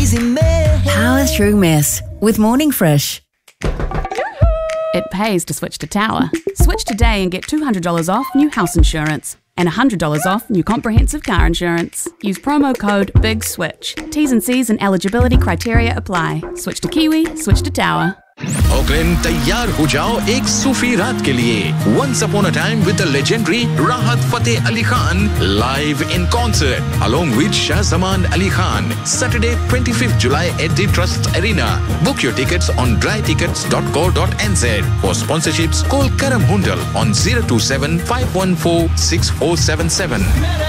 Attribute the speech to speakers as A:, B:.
A: easy mess.
B: Power through mess with Morning Fresh.
C: It pays to switch to Tower. Switch today and get $200 off new house insurance and $100 off new comprehensive car insurance. Use promo code BIGSWITCH. T's and C's and eligibility criteria apply. Switch to Kiwi, switch to Tower.
D: Auckland तैयार हो जाओ एक सूफी रात के लिए Once upon a time with the legendary Rahat Fateh Ali Khan live in concert along with Shah Zaman Ali Khan Saturday 25th July at the Trust Arena. Book your tickets on drytickets.co.nz. For sponsorships call Karam Hundal on 027 514 6477.